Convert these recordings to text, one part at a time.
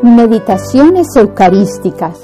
Meditaciones eucarísticas.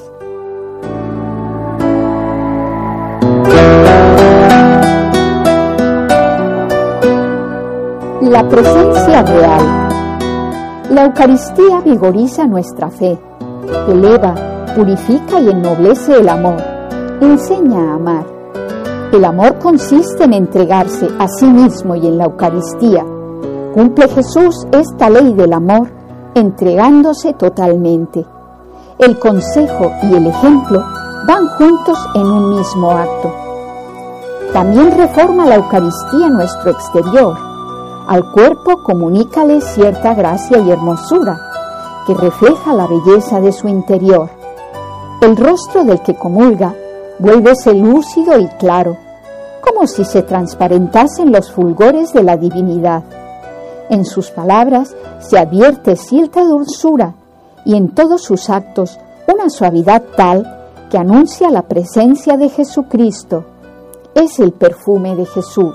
La presencia real. La Eucaristía vigoriza nuestra fe, eleva, purifica y ennoblece el amor, enseña a amar. El amor consiste en entregarse a sí mismo y en la Eucaristía cumple Jesús esta ley del amor, entregándose totalmente. El consejo y el ejemplo van juntos en un mismo acto. También reforma la Eucaristía nuestro exterior. Al cuerpo comunícale cierta gracia y hermosura que refleja la belleza de su interior. El rostro del que comulga vuélvese lúcido y claro, como si se transparentasen los fulgores de la divinidad. En sus palabras se advierte cierta dulzura y en todos sus actos una suavidad tal que anuncia la presencia de Jesucristo. Es el perfume de Jesús.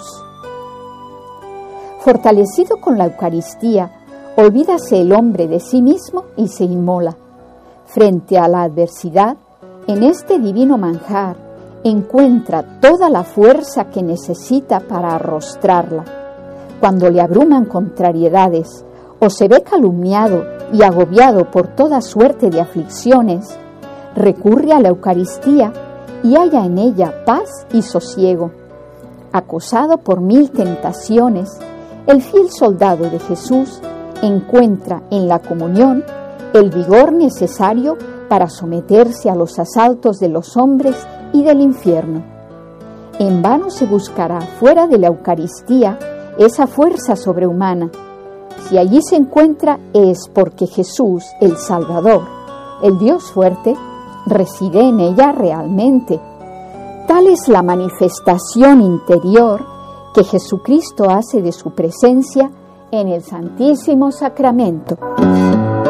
Fortalecido con la Eucaristía, olvídase el hombre de sí mismo y se inmola. Frente a la adversidad, en este divino manjar, encuentra toda la fuerza que necesita para arrostrarla. Cuando le abruman contrariedades o se ve calumniado y agobiado por toda suerte de aflicciones, recurre a la Eucaristía y halla en ella paz y sosiego. Acosado por 1000 tentaciones, el fiel soldado de Jesús encuentra en la comunión el vigor necesario para someterse a los asaltos de los hombres y del infierno. En vano se buscará fuera de la Eucaristía esa fuerza sobrehumana. Si allí se encuentra es porque Jesús, el Salvador, el Dios fuerte, reside en ella realmente. Tal es la manifestación interior que Jesucristo hace de su presencia en el Santísimo Sacramento.